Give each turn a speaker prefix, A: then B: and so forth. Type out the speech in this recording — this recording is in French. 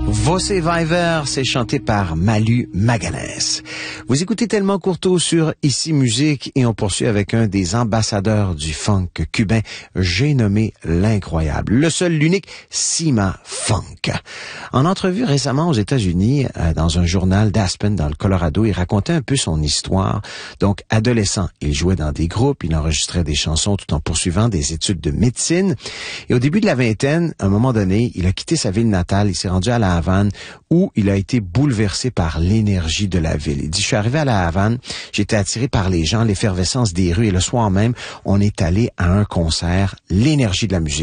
A: Você vai ver, c'est chanté par Malu Magalhães. Vous écoutez Tellement Courteau sur Ici Musique et on poursuit avec un des ambassadeurs du funk cubain, j'ai nommé l'incroyable, le seul, l'unique Cima Funk. En entrevue récemment aux États-Unis, dans un journal d'Aspen dans le Colorado, il racontait un peu son histoire. Donc, adolescent, il jouait dans des groupes, il enregistrait des chansons tout en poursuivant des études de médecine. Et au début de la vingtaine, à un moment donné, il a quitté sa ville natale, il s'est rendu à La Havane où il a été bouleversé par l'énergie de la ville. Il dit, je suis arrivé à La Havane, j'étais attiré par les gens, l'effervescence des rues et le soir même, on est allé à un concert, l'énergie de la musique.